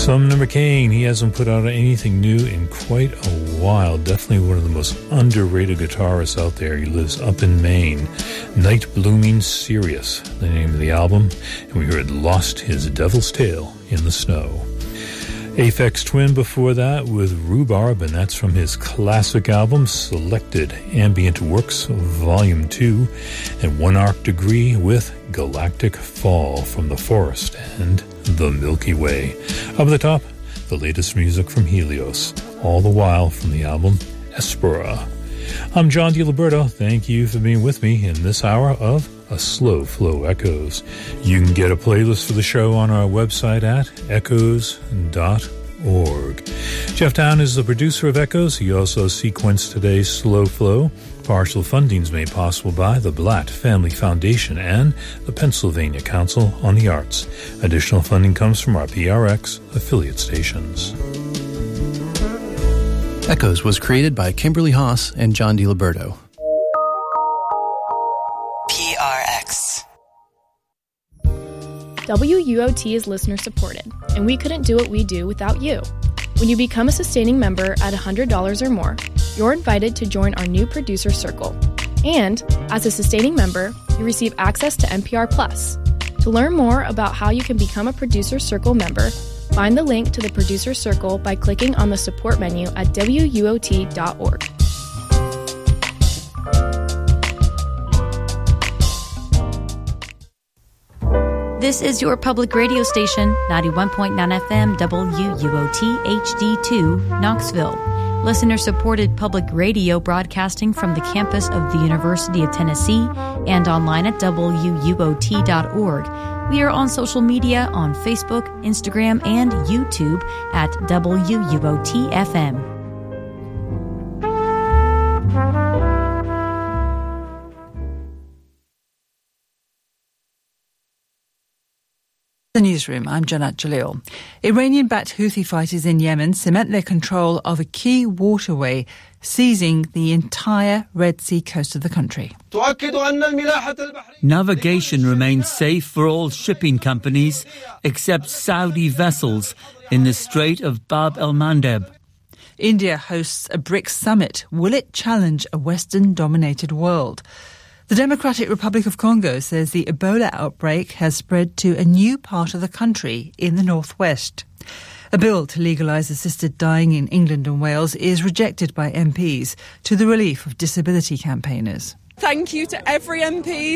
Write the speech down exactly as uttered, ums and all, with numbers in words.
Sumner McCain, he hasn't put out anything new in quite a while. Definitely one of the most underrated guitarists out there. He lives up in Maine. Night Blooming Sirius, the name of the album. And we heard Lost His Devil's Tale in the Snow. Aphex Twin before that with Rhubarb, and that's from his classic album, Selected Ambient Works, Volume two. And One Arc Degree with Galactic Fall from The Forest and The Milky Way. Up at the top, the latest music from Helios, all the while from the album Espera. I'm John DiLiberto. Thank you for being with me in this hour of A Slow Flow Echoes. You can get a playlist for the show on our website at echoes dot org. Jeff Town is the producer of Echoes. He also sequenced today's Slow Flow. Partial funding is made possible by the Blatt Family Foundation and the Pennsylvania Council on the Arts. Additional funding comes from our P R X affiliate stations. Echoes was created by Kimberly Haas and John DiLiberto. P R X. W U O T is listener supported, and we couldn't do what we do without you. When you become a sustaining member at one hundred dollars or more, you're invited to join our new producer circle. And as a sustaining member, you receive access to N P R Plus. To learn more about how you can become a producer circle member, find the link to the producer circle by clicking on the support menu at W U O T dot org. This is your public radio station, ninety-one point nine F M W U O T H D two, Knoxville. Listener-supported public radio broadcasting from the campus of the University of Tennessee and online at W U O T dot org. We are on social media on Facebook, Instagram, and YouTube at W U O T F M. The newsroom, I'm Janat Jalil. Iranian-backed Houthi fighters in Yemen cement their control of a key waterway, seizing the entire Red Sea coast of the country. Navigation remains safe for all shipping companies except Saudi vessels in the Strait of Bab el-Mandeb. India hosts a BRICS summit. Will it challenge a Western-dominated world? The Democratic Republic of Congo says the Ebola outbreak has spread to a new part of the country in the northwest. A bill to legalise assisted dying in England and Wales is rejected by M Ps to the relief of disability campaigners. Thank you to every M P